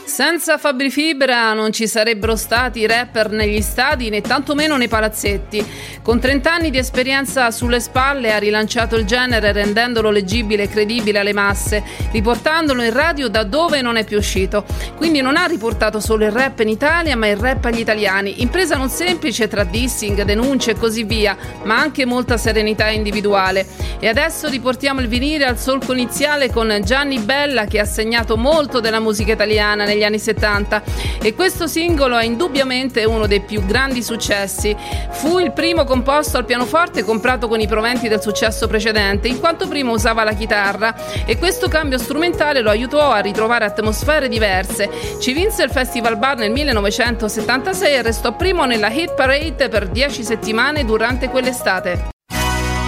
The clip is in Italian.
Senza Fabri Fibra non ci sarebbero stati rapper negli stadi né tantomeno nei palazzetti. Con 30 anni di esperienza sulle spalle ha rilanciato il genere rendendolo leggibile e credibile alle masse, riportandolo in radio da dove non è più uscito. Quindi non ha riportato solo il rap in Italia ma il rap agli italiani, impresa non semplice tra dissing, denunce e così via, ma anche molta serenità individuale. E adesso riportiamo il vinile al solco iniziale con Gianni Bella, che ha segnato molto della musica italiana negli anni 70, e questo singolo è indubbiamente uno dei più grandi successi. Fu il primo composto al pianoforte comprato con i proventi del successo precedente, in quanto prima usava la chitarra, e questo cambio strumentale lo aiutò a ritrovare atmosfere diverse. Ci vinse il Festival Bar nel 1976 e restò primo nella hit parade per 10 settimane durante quell'estate.